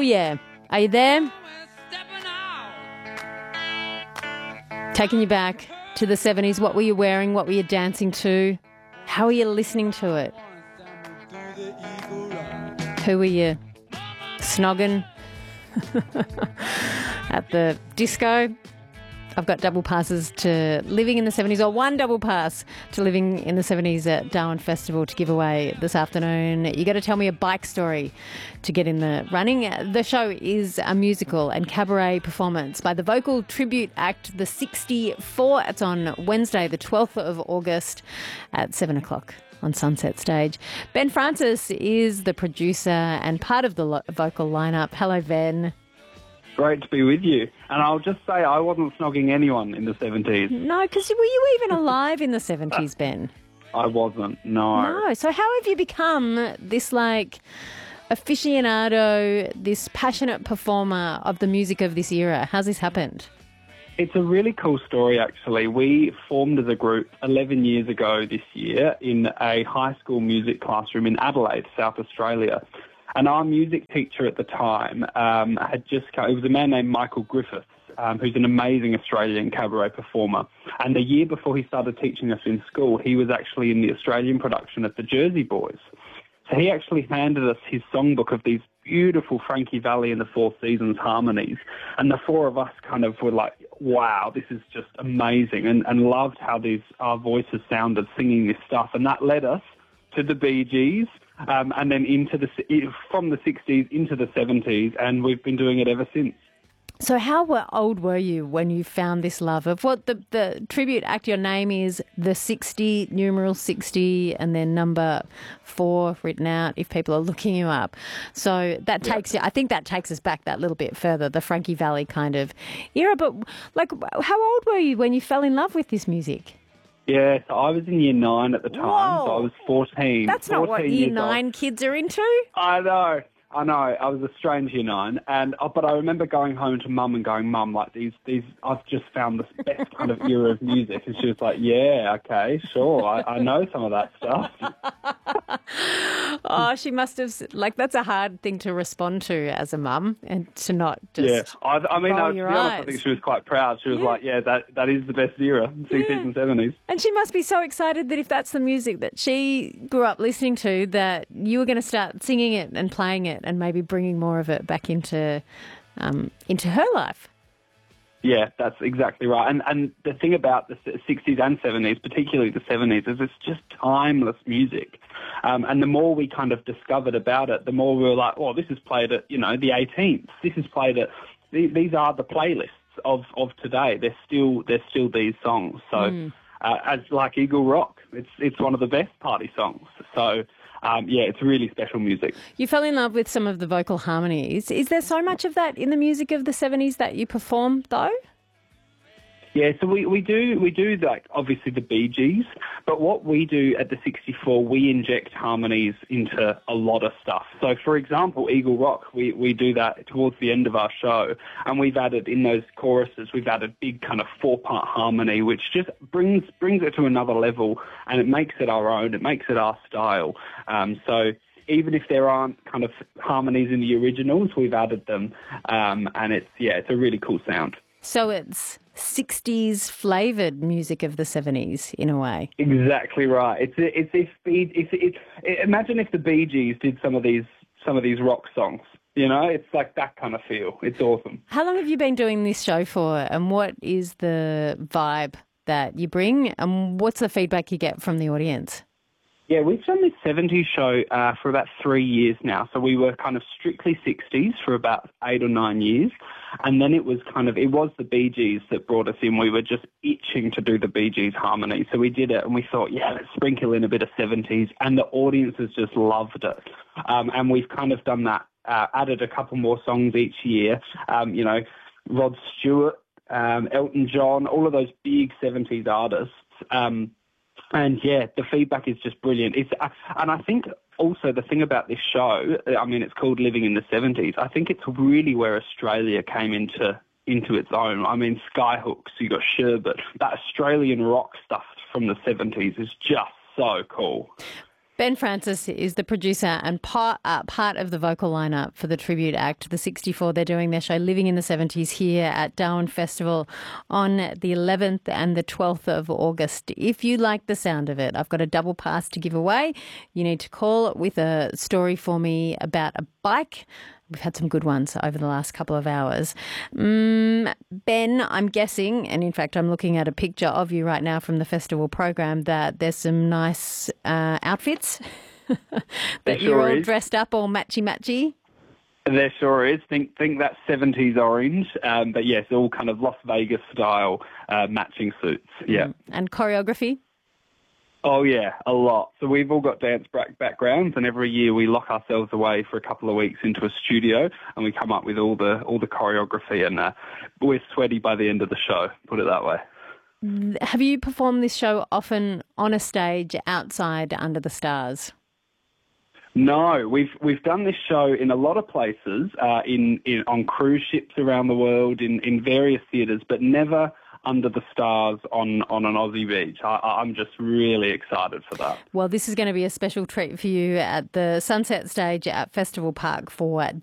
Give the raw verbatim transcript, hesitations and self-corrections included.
Yeah. Are you there? Taking you back to the seventies. What were you wearing? What were you dancing to? How were you listening to it? Who were you snogging at the disco? I've got double passes to Living in the seventies, or one double pass to Living in the seventies at Darwin Festival to give away this afternoon. You got to tell me a bike story to get in the running. The show is a musical and cabaret performance by the vocal tribute act The sixty-four. It's on Wednesday, the twelfth of August at seven o'clock. On Sunset Stage. Ben Francis is the producer and part of the lo- vocal lineup. Hello, Ben. Great to be with you. And I'll just say I wasn't snogging anyone in the seventies. No, because were you even alive in the seventies, Ben? I wasn't, no. No. So how have you become this, like, aficionado, this passionate performer of the music of this era? How's this happened? It's a really cool story, actually. We formed as a group eleven years ago this year in a high school music classroom in Adelaide, South Australia. And our music teacher at the time um, had just come, it was a man named Michael Griffiths, um, who's an amazing Australian cabaret performer. And the year before he started teaching us in school, he was actually in the Australian production of the Jersey Boys. So he actually handed us his songbook of these beautiful Frankie Valli and the Four Seasons harmonies. And the four of us kind of were like, wow, this is just amazing, and, and loved how these our voices sounded singing this stuff. And that led us to the Bee Gees, um, and then into the from the sixties into the seventies, and we've been doing it ever since. So how were, old were you when you found this love of what the, the tribute act, your name is the sixty, numeral sixty, and then number four written out if people are looking you up. So that takes yep. you, I think that takes us back that little bit further, the Frankie Valli kind of era. But like, how old were you when you fell in love with this music? Yeah, so I was in year nine at the time, Whoa. so I was fourteen. That's not what year nine old. Kids are into. I know. I know, I was a strange year nine, and uh, but I remember going home to Mum and going, Mum, like these, these, I've just found the best kind of era of music, and she was like, yeah, okay, sure, I, I know some of that stuff. Oh, she must have, like, that's a hard thing to respond to as a mum, and to not just yeah. I, I mean, roll I, to be your honest, eyes. I think she was quite proud. She was Yeah. like, yeah, that that is the best era, sixties Yeah. and seventies. And she must be so excited that if that's the music that she grew up listening to, that you were going to start singing it and playing it and maybe bringing more of it back into um, into her life. Yeah, that's exactly right. And and the thing about the sixties and seventies, particularly the seventies, is it's just timeless music. Um, and the more we kind of discovered about it, the more we were like, well, this is played at, you know, the eighteenth. This is played at, these are the playlists of, of today. They're still, they're still these songs. So mm. uh, as like Eagle Rock, it's, it's one of the best party songs. So Um, yeah, it's really special music. You fell in love with some of the vocal harmonies. Is there so much of that in the music of the seventies that you perform, though? Yeah, so we, we do we do like obviously the Bee Gees, but what we do at the sixty-four, we inject harmonies into a lot of stuff. So, for example, Eagle Rock, we, we do that towards the end of our show, and we've added in those choruses, we've added big kind of four-part harmony, which just brings brings it to another level, and it makes it our own. It makes it our style. Um, so. Even if there aren't kind of harmonies in the originals, we've added them, um, and it's yeah, it's a really cool sound. So it's sixties flavoured music of the seventies in a way. Exactly right. It's it's if it's, it's, it's imagine if the Bee Gees did some of these some of these rock songs. You know, it's like that kind of feel. It's awesome. How long have you been doing this show for, and what is the vibe that you bring, and what's the feedback you get from the audience? Yeah, we've done this seventies show uh, for about three years now. So we were kind of strictly sixties for about eight or nine years. And then it was kind of, it was the Bee Gees that brought us in. We were just itching to do the Bee Gees harmony. So we did it and we thought, yeah, let's sprinkle in a bit of seventies. And the audience has just loved it. Um, and we've kind of done that, uh, added a couple more songs each year. Um, you know, Rod Stewart, um, Elton John, all of those big seventies artists. Um, And, yeah, the feedback is just brilliant. It's, uh, and I think also the thing about this show, I mean, it's called Living in the seventies. I think it's really where Australia came into into its own. I mean, Skyhooks, you got Sherbet. That Australian rock stuff from the seventies is just so cool. Ben Francis is the producer and part, uh, part of the vocal lineup for the tribute act, the sixty-four. They're doing their show Living in the seventies here at Darwin Festival on the eleventh and the twelfth of August. If you like the sound of it, I've got a double pass to give away. You need to call with a story for me about a bike. We've had some good ones over the last couple of hours. Mm, Ben, I'm guessing, and in fact I'm looking at a picture of you right now from the festival program, that there's some nice uh, outfits that sure you're all is. dressed up all matchy-matchy. There sure is. Think think that seventies orange, um, but yes, all kind of Las Vegas style uh, matching suits. Yeah. Mm. And choreography? Oh, yeah, a lot. So we've all got dance backgrounds, and every year we lock ourselves away for a couple of weeks into a studio, and we come up with all the all the choreography, and uh, we're sweaty by the end of the show, put it that way. Have you performed this show often on a stage outside under the stars? No, we've we've done this show in a lot of places, uh, in, in on cruise ships around the world, in, in various theatres, but never under the stars on, on an Aussie beach. I, I'm just really excited for that. Well, this is going to be a special treat for you at the Sunset Stage at Festival Park for